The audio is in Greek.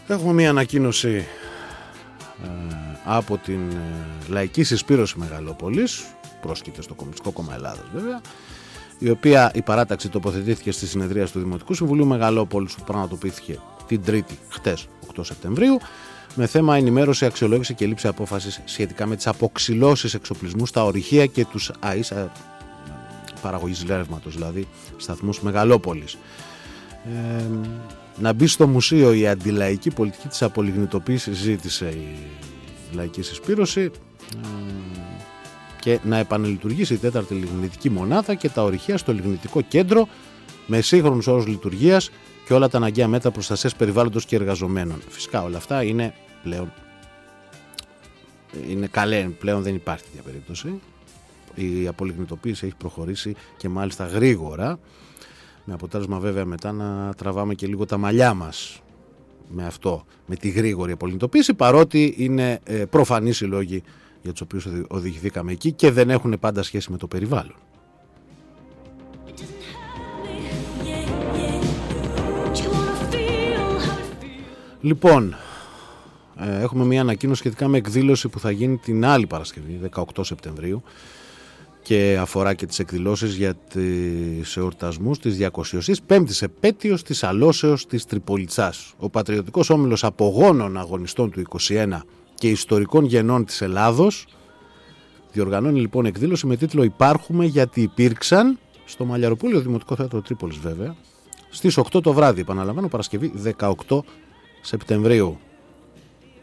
Έχουμε μία ανακοίνωση από την Λαϊκή Συσπήρωση Μεγαλόπολης, πρόσκειται στο Κομμουνιστικό Κόμμα Ελλάδας βέβαια, η οποία η παράταξη τοποθετήθηκε στη συνεδρία του Δημοτικού Συμβουλίου Μεγαλόπολης που πραγματοποιήθηκε την Τρίτη, χτες, 8 Σεπτεμβρίου, με θέμα ενημέρωση, αξιολόγηση και λήψη απόφασης σχετικά με τις αποξυλώσεις εξοπλισμού στα ορυχεία και τους ΑΕΣ, παραγωγής ρεύματος, δηλαδή σταθμούς Μεγαλόπολης. Να μπει στο μουσείο η αντιλαϊκή πολιτική της απολιγνητοποίησης, ζήτησε η Λαϊκή Συσπήρωση, και να επανελειτουργήσει η τέταρτη λιγνητική μονάδα και τα ορυχεία στο λιγνητικό κέντρο με σύγχρονους όρους λειτουργίας και όλα τα αναγκαία μέτρα προστασίας περιβάλλοντος και εργαζομένων. Φυσικά όλα αυτά είναι καλέ, πλέον δεν υπάρχει τέτοια περίπτωση. Η απολιγνητοποίηση έχει προχωρήσει και μάλιστα γρήγορα, με αποτέλεσμα βέβαια μετά να τραβάμε και λίγο τα μαλλιά μας με τη γρήγορη απολιγνητοποίηση, παρότι είναι προφανείς οι λόγοι για τους οποίους οδηγηθήκαμε εκεί και δεν έχουν πάντα σχέση με το περιβάλλον. Λοιπόν, έχουμε μια ανακοίνωση σχετικά με εκδήλωση που θα γίνει την άλλη Παρασκευή, 18 Σεπτεμβρίου, και αφορά και τις εκδηλώσεις για τις εορτασμούς της 205ης επέτειος της αλώσεως της Τριπολιτσάς. Ο Πατριωτικός Όμιλος Απογόνων Αγωνιστών του 21 και Ιστορικών Γενών της Ελλάδος διοργανώνει λοιπόν εκδήλωση με τίτλο «Υπάρχουμε γιατί υπήρξαν» στο Μαλιαροπούλιο Δημοτικό Θέατρο Τρίπολης βέβαια, στις 8 το βράδυ, επαναλαμβάνω, Παρασκευή 18 Σεπτεμβρίου.